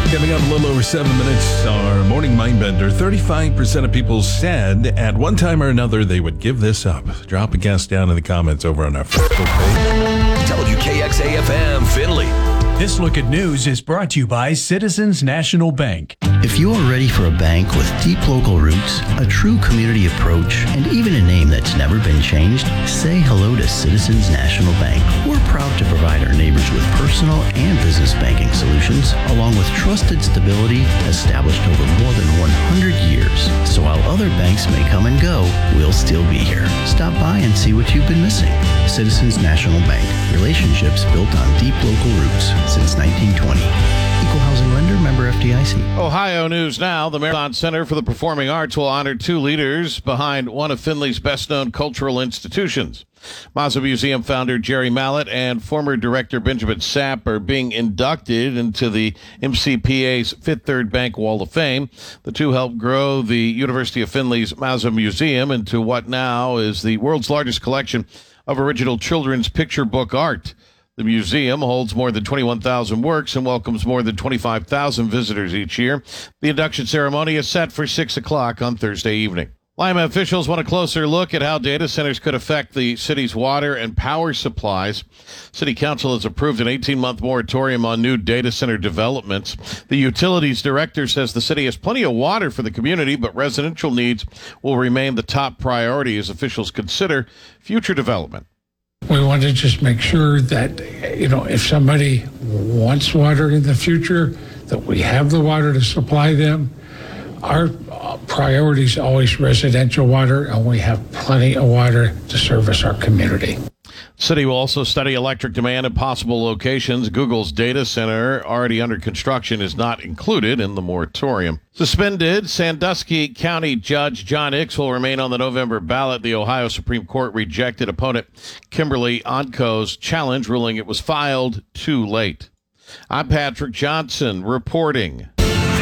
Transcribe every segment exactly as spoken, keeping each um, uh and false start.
Coming up a little over seven minutes, our morning mindbender. thirty-five percent of people said at one time or another they would give this up. Drop a guess down in the comments over on our Facebook page. W K X A F M, Findlay. This Look at News is brought to you by Citizens National Bank. If you are ready for a bank with deep local roots, a true community approach, and even a name that's never been changed, say hello to Citizens National Bank. We're proud to provide our neighbors with personal and business banking solutions, along with trusted stability established over more than one hundred years. So while other banks may come and go, we'll still be here. Stop by and see what you've been missing. Citizens National Bank. Relationships built on deep local roots since nineteen twenty. Equal housing lender, member F D I C. Ohio News Now. The Marathon Center for the Performing Arts will honor two leaders behind one of Findlay's best-known cultural institutions. Mazza Museum founder Jerry Mallett and former director Benjamin Sapp are being inducted into the M C P A's Fifth Third Bank Wall of Fame. The two helped grow the University of Findlay's Mazza Museum into what now is the world's largest collection of original children's picture book art. The museum holds more than twenty-one thousand works and welcomes more than twenty-five thousand visitors each year. The induction ceremony is set for six o'clock on Thursday evening. Lima officials want a closer look at how data centers could affect the city's water and power supplies. City Council has approved an eighteen-month moratorium on new data center developments. The utilities director says the city has plenty of water for the community, but residential needs will remain the top priority as officials consider future development. We want to just make sure that, you know, if somebody wants water in the future, that we have the water to supply them. Our priority is always residential water, and we have plenty of water to service our community. City will also study electric demand at possible locations. Google's data center, already under construction, is not included in the moratorium. Suspended Sandusky County Judge John Hicks will remain on the November ballot. The Ohio Supreme Court rejected opponent Kimberly Onko's challenge, ruling it was filed too late. I'm Patrick Johnson reporting.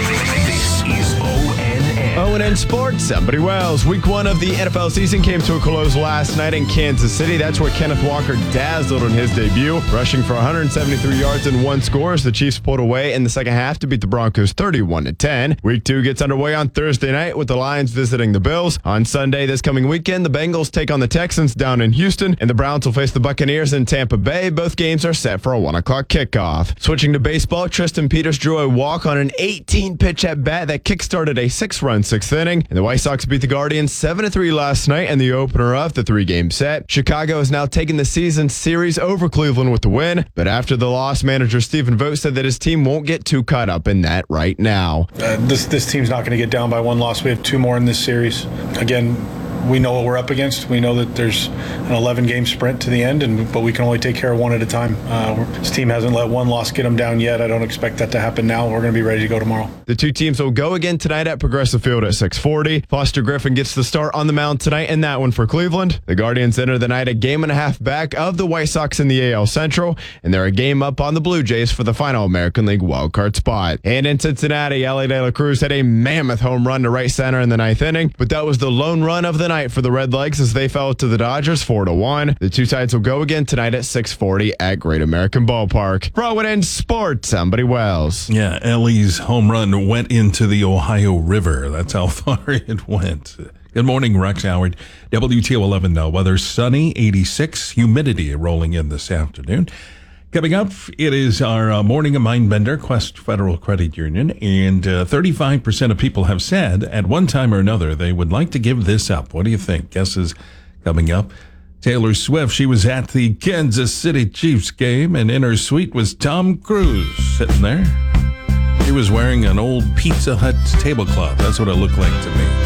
O and N Sports, somebody Wells. Week one of the N F L season came to a close last night in Kansas City. That's where Kenneth Walker dazzled in his debut, rushing for one hundred seventy-three yards and one score as the Chiefs pulled away in the second half to beat the Broncos thirty-one to ten. Week two gets underway on Thursday night with the Lions visiting the Bills. On Sunday this coming weekend, the Bengals take on the Texans down in Houston, and the Browns will face the Buccaneers in Tampa Bay. Both games are set for a one o'clock kickoff. Switching to baseball, Tristan Peters drew a walk on an eighteen-pitch at-bat that kickstarted a six-run sixth inning, and the White Sox beat the Guardians seven to three last night in the opener of the three-game set. Chicago has now taken the season series over Cleveland with the win, but after the loss, manager Stephen Vogt said that his team won't get too caught up in that right now. Uh, this this team's not going to get down by one loss. We have two more in this series. Again, we know what we're up against. We know that there's an eleven-game sprint to the end, and but we can only take care of one at a time. Uh, this team hasn't let one loss get them down yet. I don't expect that to happen now. We're going to be ready to go tomorrow. The two teams will go again tonight at Progressive Field at six forty. Foster Griffin gets the start on the mound tonight in that one for Cleveland. The Guardians enter the night a game and a half back of the White Sox in the A L Central, and they're a game up on the Blue Jays for the final American League wildcard spot. And in Cincinnati, Elly De La Cruz had a mammoth home run to right center in the ninth inning, but that was the lone run of the night for the Redlegs as they fell to the Dodgers four to one. The two sides will go again tonight at six forty at Great American Ballpark. For O and N Sports, somebody Wells. Yeah, Ellie's home run went into the Ohio River. That's how far it went. Good morning, Rex Howard. W T O eleven now. Weather sunny, eighty-six. Humidity rolling in this afternoon. Coming up, it is our uh, morning of Mindbender, Quest Federal Credit Union, and uh, thirty-five percent of people have said at one time or another they would like to give this up. What do you think? Guesses coming up. Taylor Swift, she was at the Kansas City Chiefs game, and in her suite was Tom Cruise sitting there. He was wearing an old Pizza Hut tablecloth. That's what it looked like to me.